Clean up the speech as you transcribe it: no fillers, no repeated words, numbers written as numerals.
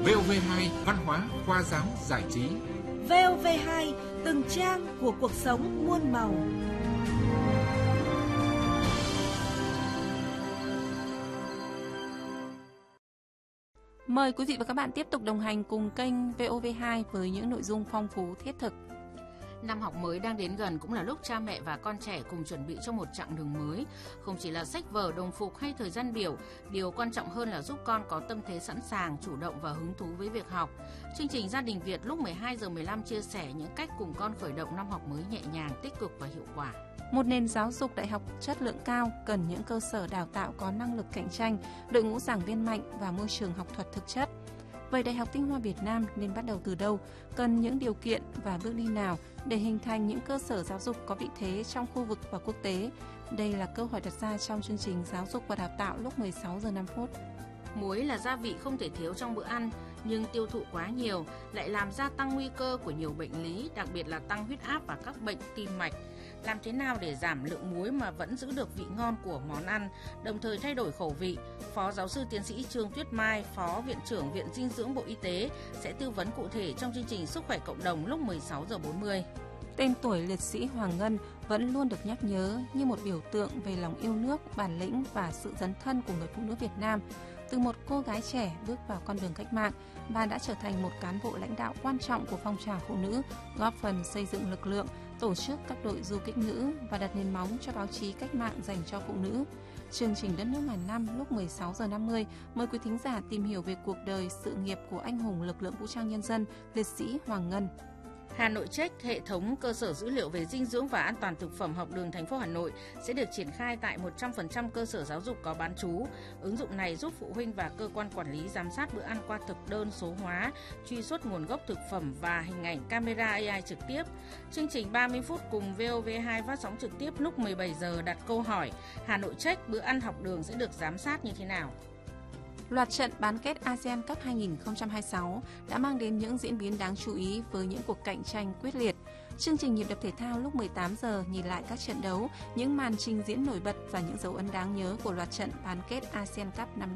VOV2 Văn hóa, khoa giáo, giải trí. VOV2 từng trang của cuộc sống muôn màu. Mời quý vị và các bạn tiếp tục đồng hành cùng kênh VOV2 với những nội dung phong phú thiết thực. Năm học mới đang đến gần cũng là lúc cha mẹ và con trẻ cùng chuẩn bị cho một chặng đường mới. Không chỉ là sách vở, đồng phục hay thời gian biểu, điều quan trọng hơn là giúp con có tâm thế sẵn sàng, chủ động và hứng thú với việc học. Chương trình Gia đình Việt lúc 12:15 chia sẻ những cách cùng con khởi động năm học mới nhẹ nhàng, tích cực và hiệu quả. Một nền giáo dục đại học chất lượng cao cần những cơ sở đào tạo có năng lực cạnh tranh, đội ngũ giảng viên mạnh và môi trường học thuật thực chất. Vậy Đại học Tinh Hoa Việt Nam nên bắt đầu từ đâu? Cần những điều kiện và bước đi nào để hình thành những cơ sở giáo dục có vị thế trong khu vực và quốc tế? Đây là câu hỏi đặt ra trong chương trình Giáo dục và Đào tạo lúc 16:05. Muối là gia vị không thể thiếu trong bữa ăn, nhưng tiêu thụ quá nhiều lại làm gia tăng nguy cơ của nhiều bệnh lý, đặc biệt là tăng huyết áp và các bệnh tim mạch. Làm thế nào để giảm lượng muối mà vẫn giữ được vị ngon của món ăn, đồng thời thay đổi khẩu vị? Phó giáo sư tiến sĩ Trương Tuyết Mai, Phó Viện trưởng Viện Dinh dưỡng Bộ Y tế sẽ tư vấn cụ thể trong chương trình Sức khỏe cộng đồng lúc 16:40. Tên tuổi liệt sĩ Hoàng Ngân vẫn luôn được nhắc nhớ như một biểu tượng về lòng yêu nước, bản lĩnh và sự dấn thân của người phụ nữ Việt Nam. Từ một cô gái trẻ bước vào con đường cách mạng, bà đã trở thành một cán bộ lãnh đạo quan trọng của phong trào phụ nữ, góp phần xây dựng lực lượng, tổ chức các đội du kích nữ và đặt nền móng cho báo chí cách mạng dành cho phụ nữ. Chương trình Đất nước ngàn năm lúc 16:50 mời quý thính giả tìm hiểu về cuộc đời, sự nghiệp của anh hùng lực lượng vũ trang nhân dân, liệt sĩ Hoàng Ngân. Hà Nội Check, hệ thống cơ sở dữ liệu về dinh dưỡng và an toàn thực phẩm học đường thành phố Hà Nội sẽ được triển khai tại 100% cơ sở giáo dục có bán trú. Ứng dụng này giúp phụ huynh và cơ quan quản lý giám sát bữa ăn qua thực đơn số hóa, truy xuất nguồn gốc thực phẩm và hình ảnh camera AI trực tiếp. Chương trình 30 phút cùng VOV2 phát sóng trực tiếp lúc 17 giờ đặt câu hỏi: Hà Nội Check, bữa ăn học đường sẽ được giám sát như thế nào? Loạt trận bán kết ASEAN Cup 2026 đã mang đến những diễn biến đáng chú ý với những cuộc cạnh tranh quyết liệt. Chương trình Nhịp đập thể thao lúc 18 giờ nhìn lại các trận đấu, những màn trình diễn nổi bật và những dấu ấn đáng nhớ của loạt trận bán kết ASEAN Cup năm nay.